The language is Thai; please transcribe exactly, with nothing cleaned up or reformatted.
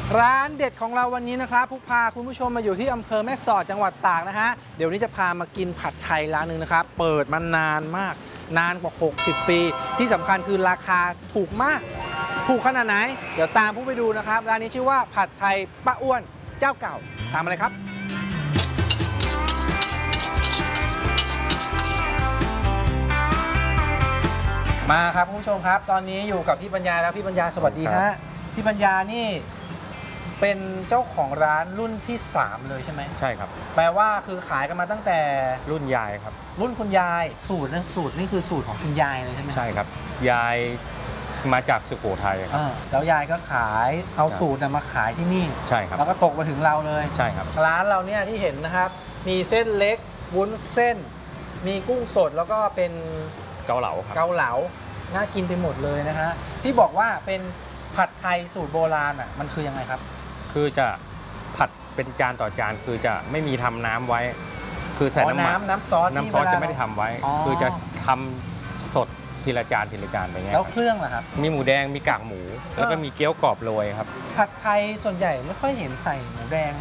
ร้านเด็ดของเราวันนี้นะครับผู้พาคุณผู้ชมมาอยู่ที่อำเภอแม่สอดจังหวัดตากนะฮะเดี๋ยวนี้จะพามากินผัดไทยร้านหนึ่งนะครับเปิดมานานมากนานกว่าหกสิบปีที่สำคัญคือราคาถูกมากถูกขนาดไหนเดี๋ยวตามผู้ไปดูนะครับร้านนี้ชื่อว่าผัดไทยป้าอ้วนเจ้าเก่าตามมาเลยครับมาครับคุณผู้ชมครับตอนนี้อยู่กับพี่ปัญญาแล้วพี่ปัญญาสวัสดีฮะพี่ปัญญานี่เป็นเจ้าของร้านรุ่นที่สามเลยใช่ไหมใช่ครับแปลว่าคือขายกันมาตั้งแต่รุ่นยายครับรุ่นคุณยายสูตรนะสูตรนี่คือสูตรของคุณยายเลยใช่ไหมใช่ครับยายมาจากสุโขทัยครับแล้วยายก็ขายเอาสูตรมาขายที่นี่ใช่ครับแล้วก็ตกมาถึงเราเลยใช่ครับร้านเราเนี่ยที่เห็นนะครับมีเส้นเล็กวุ้นเส้นมีกุ้งสดแล้วก็เป็นเกาเหลาครับเกาเหลาน่ากินไปหมดเลยนะฮะที่บอกว่าเป็นผัดไทยสูตรโบราณอ่ะมันคือยังไงครับคือจะผัดเป็นจานต่อจานคือจะไม่มีทำน้ำไว้คือใส่น้ำมันน้ำน้ำซอสน้ำซอสจะไม่ได้ทำไว้คือจะทำสดทีละจานทีละจานไปเงี้ยแล้วเครื่องล่ะครับมีหมูแดงมีกากหมูแล้วก็มีเกี๊ยวกรอบโรยครับผัดไทยส่วนใหญ่ไม่ค่อยเห็นใส่หมูแดง